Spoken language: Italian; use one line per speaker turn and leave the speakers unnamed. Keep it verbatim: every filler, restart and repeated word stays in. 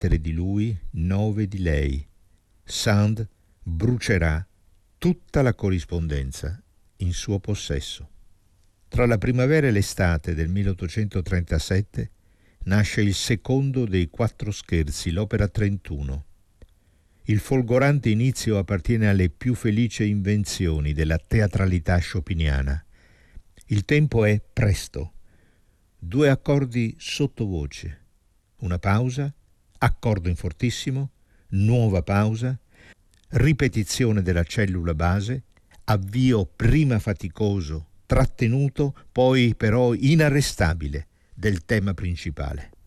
di lui, nove di lei. Sand brucerà tutta la corrispondenza in suo possesso. Tra la primavera e l'estate del milleottocentotrentasette nasce il secondo dei quattro scherzi, l'opera trentuno. Il folgorante inizio appartiene alle più felici invenzioni della teatralità chopiniana. Il tempo è presto. Due accordi sottovoce, una pausa, accordo in fortissimo, nuova pausa, ripetizione della cellula base, avvio prima faticoso, trattenuto, poi però inarrestabile del tema principale.